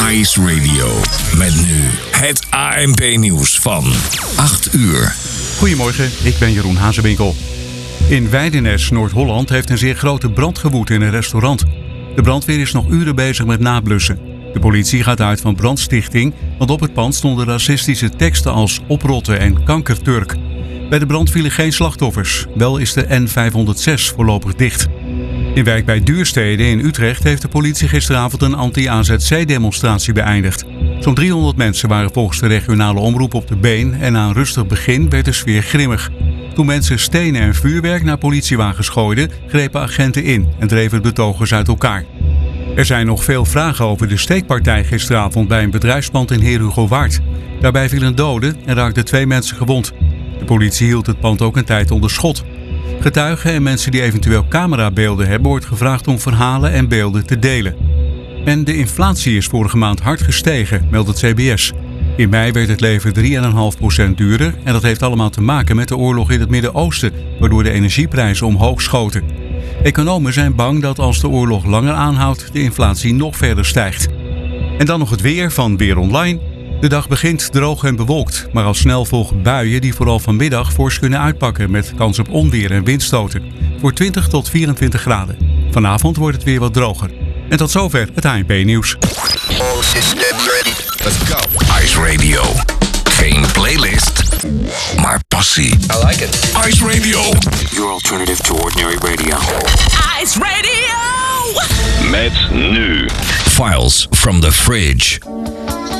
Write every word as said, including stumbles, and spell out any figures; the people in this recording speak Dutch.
Ice Radio. Met nu het A N P-nieuws van acht uur. Goedemorgen, ik ben Jeroen Hazewinkel. In Weidenes, Noord-Holland, heeft een zeer grote brand gewoed in een restaurant. De brandweer is nog uren bezig met nablussen. De politie gaat uit van brandstichting, want op het pand stonden racistische teksten als oprotten en kankerturk. Bij de brand vielen geen slachtoffers. Wel is de N vijfhonderdzes voorlopig dicht. In wijk bij Duurstede in Utrecht heeft de politie gisteravond een anti-A Z C-demonstratie beëindigd. Zo'n driehonderd mensen waren volgens de regionale omroep op de been en na een rustig begin werd de sfeer grimmig. Toen mensen stenen en vuurwerk naar politiewagens gooiden, grepen agenten in en dreven betogers uit elkaar. Er zijn nog veel vragen over de steekpartij gisteravond bij een bedrijfspand in Heerhugowaard. Daarbij viel een dode en raakten twee mensen gewond. De politie hield het pand ook een tijd onder schot. Getuigen en mensen die eventueel camerabeelden hebben wordt gevraagd om verhalen en beelden te delen. En de inflatie is vorige maand hard gestegen, meldt het C B S. In mei werd het leven drie komma vijf procent duurder en dat heeft allemaal te maken met de oorlog in het Midden-Oosten, waardoor de energieprijzen omhoog schoten. Economen zijn bang dat als de oorlog langer aanhoudt, de inflatie nog verder stijgt. En dan nog het weer van Weer Online. De dag begint droog en bewolkt, maar al snel volgen buien die vooral vanmiddag fors kunnen uitpakken met kans op onweer en windstoten. Voor twintig tot vierentwintig graden. Vanavond wordt het weer wat droger. En tot zover het A N P-nieuws. Let's go. Ice Radio. Geen playlist, maar passie. I like it. Ice Radio. Your alternative to ordinary radio. Ice Radio. Met nu Files from the Fridge.